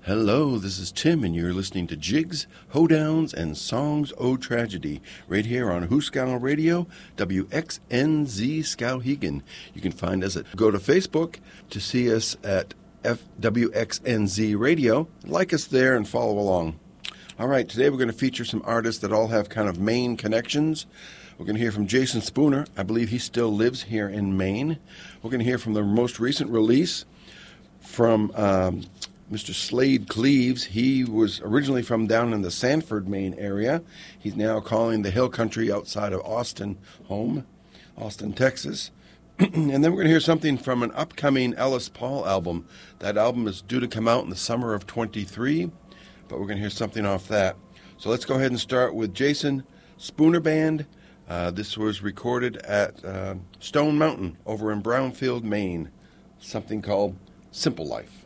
Hello, this is Tim, and you're listening to Jigs, Hoedowns, and Songs O Tragedy, right here on Hooskow Radio, WXNZ Skowhegan. You can find us go to Facebook to see us at WXNZ Radio. Like us there and follow along. All right, today we're going to feature some artists that all have kind of Maine connections. We're going to hear from Jason Spooner. I believe he still lives here in Maine. We're going to hear from the most recent release from Mr. Slade Cleaves. He was originally from down in the Sanford, Maine area. He's now calling the hill country outside of Austin home, Austin, Texas. And then we're going to hear something from an upcoming Ellis Paul album. That album is due to come out in the summer of 23, but we're going to hear something off that. So let's go ahead and start with Jason Spooner Band. This was recorded at Stone Mountain over in Brownfield, Maine. Something called Simple Life.